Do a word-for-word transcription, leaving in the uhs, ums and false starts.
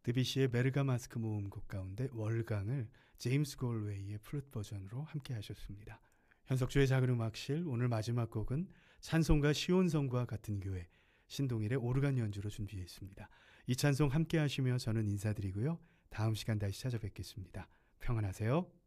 드비시의 베르가마스크 모음곡 가운데 월강을 제임스 골웨이의 플룻 버전으로 함께 하셨습니다. 현석주의 작은음악실 오늘 마지막 곡은 찬송가 시온성과 같은 교회 신동일의 오르간 연주로 준비했습니다. 이 찬송 함께 하시며 저는 인사드리고요. 다음 시간 다시 찾아뵙겠습니다. 평안하세요.